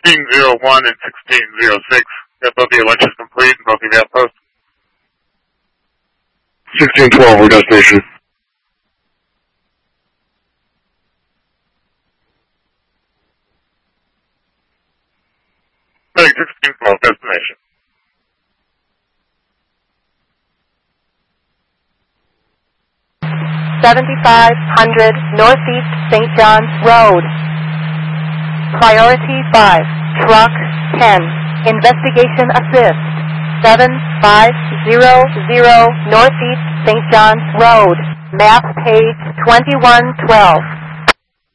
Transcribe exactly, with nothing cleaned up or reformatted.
sixteen oh one and sixteen oh six. Got both the elections complete and both of the outposts. sixteen twelve, we're destination. sixteen twelve, destination. seventy-five hundred Northeast Saint John's Road. Priority five, Truck ten, Investigation Assist, seven five zero zero Northeast Saint John's Road, map page twenty-one twelve.